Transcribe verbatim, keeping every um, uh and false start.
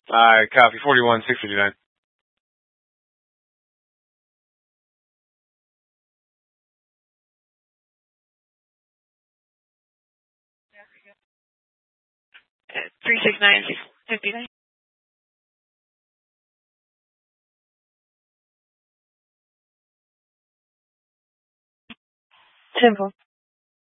Uh, copy, forty-one, six fifty-nine. three six nine, six fifty-nine. Simple.